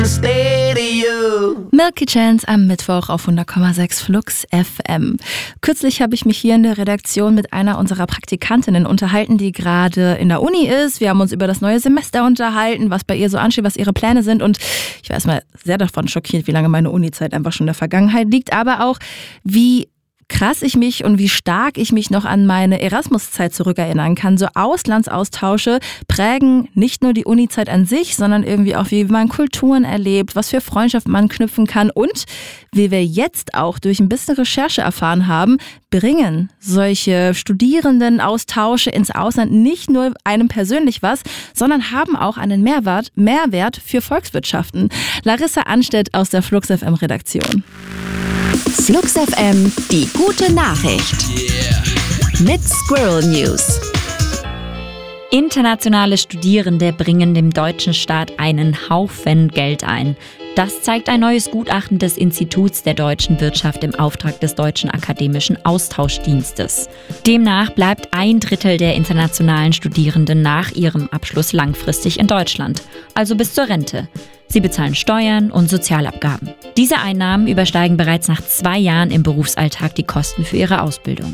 Milky Chance am Mittwoch auf 100,6 Flux FM. Kürzlich habe ich mich hier in der Redaktion mit einer unserer Praktikantinnen unterhalten, die gerade in der Uni ist. Wir haben uns über das neue Semester unterhalten, was bei ihr so ansteht, was ihre Pläne sind. Und ich war erstmal sehr davon schockiert, wie lange meine Uni-Zeit einfach schon in der Vergangenheit liegt. Aber auch, wie krass ich mich und wie stark ich mich noch an meine Erasmus-Zeit zurückerinnern kann. So Auslandsaustausche prägen nicht nur die Uni-Zeit an sich, sondern irgendwie auch, wie man Kulturen erlebt, was für Freundschaften man knüpfen kann und wie wir jetzt auch durch ein bisschen Recherche erfahren haben, bringen solche Studierendenaustausche ins Ausland nicht nur einem persönlich was, sondern haben auch einen Mehrwert für Volkswirtschaften. Larissa Anstedt aus der Flux FM Redaktion. Flux FM, die gute Nachricht. Mit Squirrel News. Internationale Studierende bringen dem deutschen Staat einen Haufen Geld ein. Das zeigt ein neues Gutachten des Instituts der deutschen Wirtschaft im Auftrag des Deutschen Akademischen Austauschdienstes. Demnach bleibt 1/3 der internationalen Studierenden nach ihrem Abschluss langfristig in Deutschland, also bis zur Rente. Sie bezahlen Steuern und Sozialabgaben. Diese Einnahmen übersteigen bereits nach 2 Jahren im Berufsalltag die Kosten für ihre Ausbildung.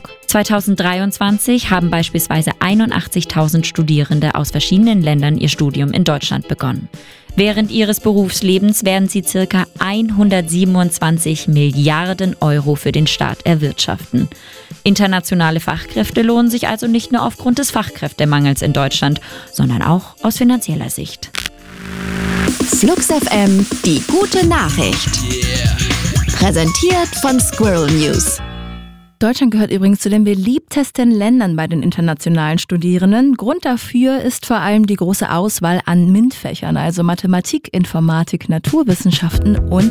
2023 haben beispielsweise 81.000 Studierende aus verschiedenen Ländern ihr Studium in Deutschland begonnen. Während ihres Berufslebens werden sie ca. 127 Milliarden Euro für den Staat erwirtschaften. Internationale Fachkräfte lohnen sich also nicht nur aufgrund des Fachkräftemangels in Deutschland, sondern auch aus finanzieller Sicht. Flux FM, die gute Nachricht. Präsentiert von Squirrel News. Deutschland gehört übrigens zu den beliebtesten Ländern bei den internationalen Studierenden. Grund dafür ist vor allem die große Auswahl an MINT-Fächern, also Mathematik, Informatik, Naturwissenschaften und